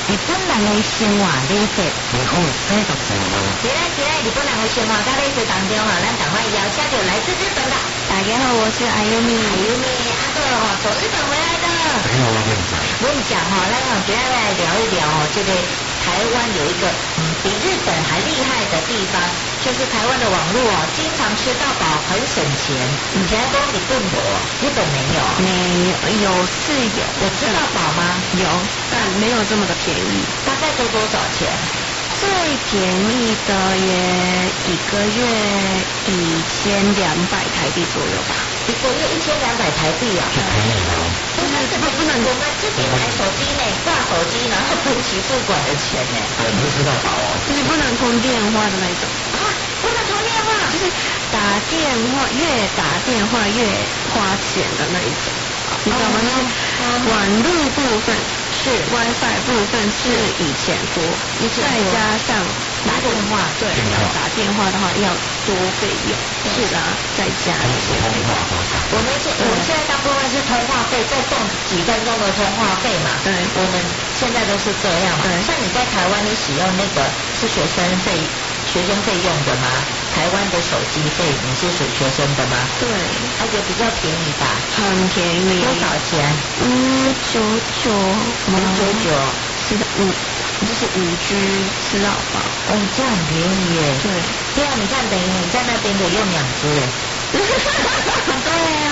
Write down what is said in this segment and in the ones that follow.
日本人的生活礼节， 你好，这个节目。 今日日本人的生活甲礼节当中咱赶快邀请到来自日本的。大家好，我是艾优米。艾优米，阿哥从日本回来的。 大家好，我问讲咱今天来聊一聊这个台湾有一个比日本还厉害的地方，就是台湾的网络经常吃到饱，很省钱。以前都日本有，日本没有。有是有，有吃到饱吗？有，但没有这么的便宜。大概都多少钱？最便宜的也一个月1200台币左右吧。一个月1200台币啊？ 是便宜的。 不能，我们自己买手机呢，挂手机然后付起付款的钱呢。 不知道吧？ 就是不能通电话的那种啊，不能通电话， 就是打电话越打电话越花钱的那一种，你知道吗？就是网络部分是 WiFi 部分是以前多，再加上打电话， 对，打电话的话要多费用，是的，再加一些费用。 我们现在大部分是通话费，再送几分钟的通话费嘛。 对， 我们现在都是这样嘛。像你在台湾，你使用那个是学生费用的吗？台湾的手机费你是属学生的吗？ 对， 而且比较便宜吧？ 很便宜。 多少钱 ？599吗？599是就是5G 吃到饱。 哦，这样很便宜耶。 对， 对啊，你看等于你在那边可以用2只耶。 对啊。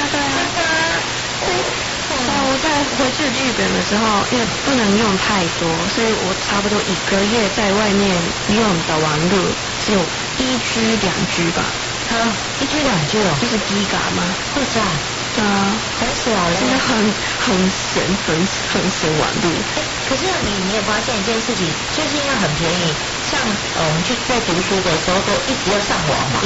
我在回去日本的时候，因为不能用太多，所以我差不多1个月在外面用的网络只有1G 2G 吧。 1G 2G哦， 就是 Giga 吗？ 会这样？ 对啊， 很小嘞。 真的很省网络。 可是你也发现一件事情，就是因为很便宜，像我们在读书的时候都一直要上网嘛，